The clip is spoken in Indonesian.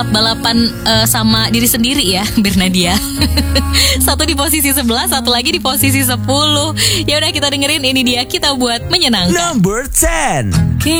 balapan sama diri sendiri ya, Bernadia. Satu di posisi 11, satu lagi di posisi 10. Ya udah kita dengerin, ini dia Kita Buat Menyenangkan. Number 10.